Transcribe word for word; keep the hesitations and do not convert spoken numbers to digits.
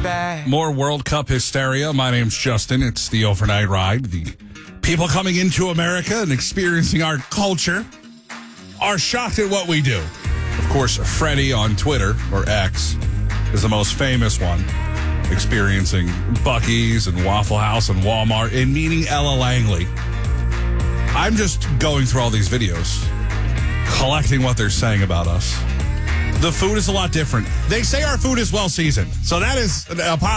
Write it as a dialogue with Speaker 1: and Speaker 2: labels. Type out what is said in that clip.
Speaker 1: back.
Speaker 2: More World Cup hysteria. My name's Justin. It's the overnight ride. The people coming into America and experiencing our culture are shocked at what we do. Of course, Freddie on Twitter, or X, is the most famous one, experiencing Buc-ee's and Waffle House and Walmart and meeting Ella Langley. I'm just going through all these videos, collecting what they're saying about us. The food is a lot different. They say our food is well seasoned, so that is a